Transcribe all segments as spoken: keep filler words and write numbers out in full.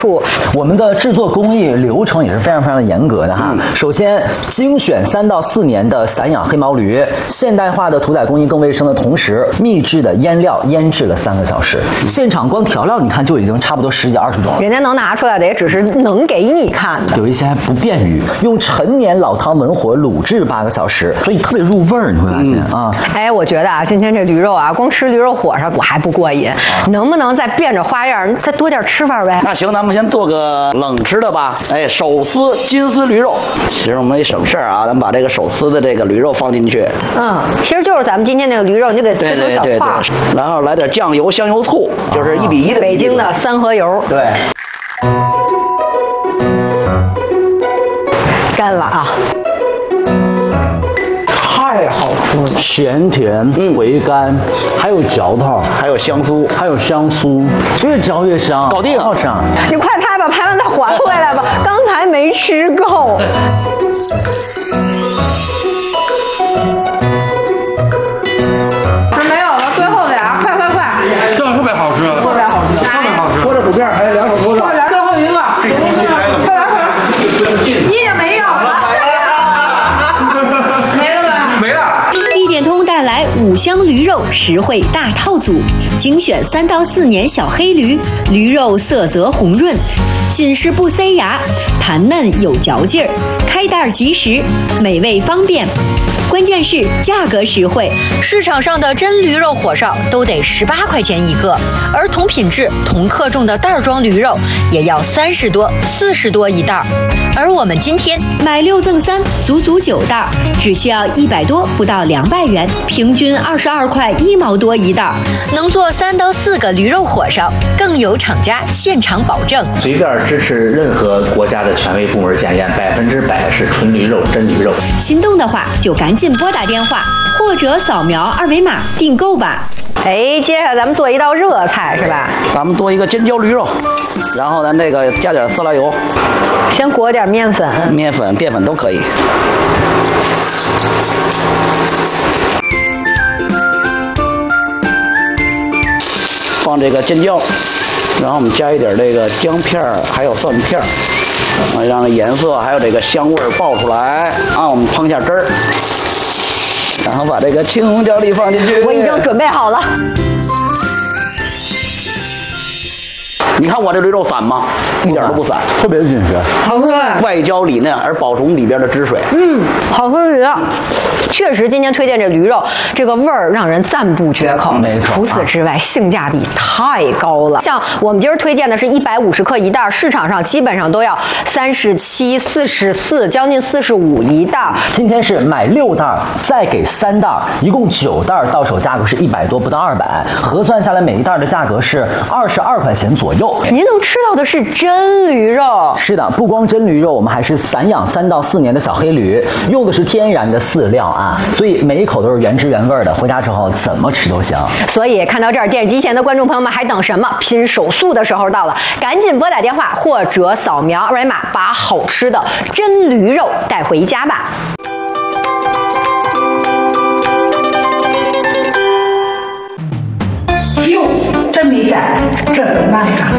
我们的制作工艺流程也是非常非常的严格的哈。嗯、首先，精选三到四年的散养黑毛驴，现代化的屠宰工艺更卫生的同时，秘制的腌料腌制了三个小时。嗯、现场光调料你看就已经差不多十几二十种了。 人家能拿出来的也只是能给你看的， 有一些还不便于用陈年老汤文火卤制八个小时，所以特别入味儿。你会发现、嗯、啊， 哎，我觉得啊，今天这驴肉啊，光吃驴肉火烧我还不过瘾，啊、能不能再变着花样再多点吃法呗？ 那行，咱们先做个冷吃的吧。哎，手撕金丝驴肉，其实我们也省事儿啊，咱们把这个手撕的这个驴肉放进去。 嗯，其实就是咱们今天那个驴肉，你就给撕成小块， 然后来点酱油、香油、醋，就是一比一的。 北京的三合油。 对。 干了啊！太好吃了， 咸甜回甘，嗯、还有嚼头， 还有香酥， 还有香酥，越嚼越香， 搞定！ 好吃啊！ 你快拍吧，拍完再还回来吧，刚才没吃够。 这没有了，最后俩，快快快！ 这特别好吃， 特别好吃， 特别好吃。 锅着薯片还有两手锅子，最后一个，快来快来！你也没有了。 一点通带来五香驴肉实惠大套组，精选三到四年小黑驴，驴肉色泽红润，紧实不塞牙，弹嫩有嚼劲儿，开袋即食，美味方便。关键是价格实惠，市场上的真驴肉火烧都得十八块钱一个，而同品质、同克重的袋装驴肉也要三十多、四十多一袋。而我们今天买六赠三，足足九袋，只需要一百多，不到两百元，平均二十二块一毛多一袋，能做三到四个驴肉火烧，更有厂家现场保证。 随便支持任何国家的权威部门检验，百分之百是纯驴肉、真驴肉。 心动的话，就赶紧拨打电话或者扫描二维码订购吧。 哎，接下来咱们做一道热菜是吧？ 咱们做一个尖椒驴肉，然后咱这个加点色拉油， 先裹点面粉， 面粉、淀粉都可以。放这个尖椒，然后我们加一点这个姜片还有蒜片啊，让颜色还有这个香味爆出来啊。我们烹一下汁儿。然后把这个青红椒粒放进去， 我已经准备好了。 你看我这驴肉散吗？一点都不散， 特别紧实， 好吃。 外焦里嫩，而保存里边的汁水。 嗯，好吃极了。确实，今天推荐这驴肉，这个味儿让人赞不绝口。 没错。 除此之外，性价比太高了。像我们今儿推荐的是一百五十克一袋，市场上基本上都要三十七、四十四，将近四十五一袋。 今天是买六袋，再给三袋，一共九袋，到手价格是一百多，不到二百，核算下来每一袋的价格是二十二块钱左右。 您能吃到的是真驴肉。 是的，不光真驴肉，我们还是散养三到四年的小黑驴，用的是天然的饲料啊，所以每一口都是原汁原味的，回家之后怎么吃都行。 所以看到这儿，电视机前的观众朋友们还等什么？拼手速的时候到了，赶紧拨打电话或者扫描二维码，把好吃的真驴肉带回家吧。 哟，真没带，这怎么办呀？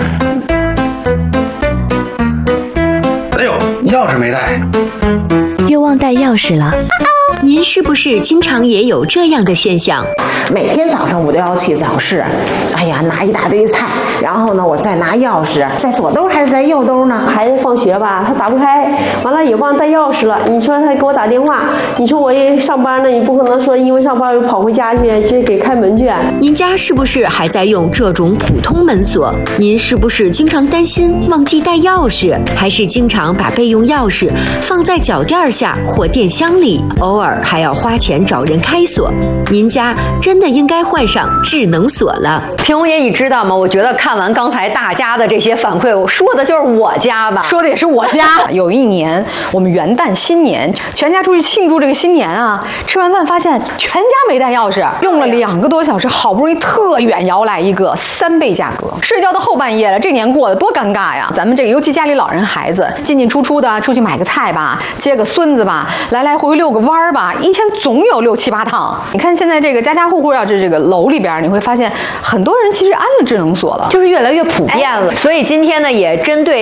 哎呦，钥匙没带， 又忘带钥匙了。您是不是经常也有这样的现象？ 每天早上我都要去早市，哎呀，拿一大堆菜，然后呢，我再拿钥匙，在左兜还是在右兜呢？ 孩子放学吧，他打不开，完了也忘带钥匙了。你说他给我打电话，你说我也上班呢，你不可能说因为上班又跑回家去去给开门去。 您家是不是还在用这种普通门锁？您是不是经常担心忘记带钥匙，还是经常把备用钥匙放在脚垫下或电箱里，偶尔还要花钱找人开锁？您家真的应该换上智能锁了。 平红爷，你知道吗？我觉得看完刚才大家的这些反馈，我说的就是我家吧，说的也是我家。有一年我们元旦新年，全家出去庆祝这个新年啊，吃完饭发现全家没带钥匙，用了两个多小时，好不容易特远摇来一个，三倍价格。睡觉到后半夜了，这年过得多尴尬呀！咱们这个尤其家里老人孩子进进出出的，出去买个菜吧，接个孙子吧，来来回回遛个弯儿吧。 吧，一天总有六七八趟。你看现在这个家家户户要是这个楼里边，你会发现很多人其实安了智能锁了， 就是越来越普遍了。所以今天呢，也针对